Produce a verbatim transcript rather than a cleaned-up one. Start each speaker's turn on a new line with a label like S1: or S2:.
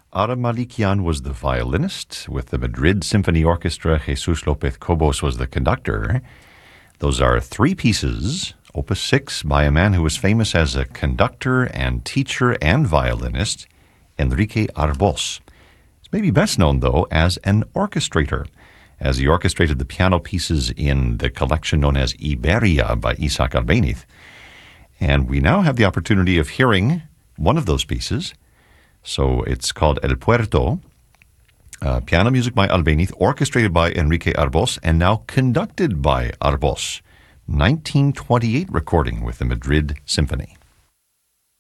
S1: Ara Malikian was the violinist. With the Madrid Symphony Orchestra, Jesus López Cobos was the conductor. Those are three pieces, Opus six, by a man who was famous as a conductor and teacher and violinist, Enrique Arbós. He's maybe best known, though, as an orchestrator, as he orchestrated the piano pieces in the collection known as Iberia by Isaac Albéniz. And we now have the opportunity of hearing one of those pieces. So it's called El Puerto, uh, piano music by Albéniz, orchestrated by Enrique Arbós, and now conducted by Arbós. nineteen twenty-eight recording with the Madrid Symphony.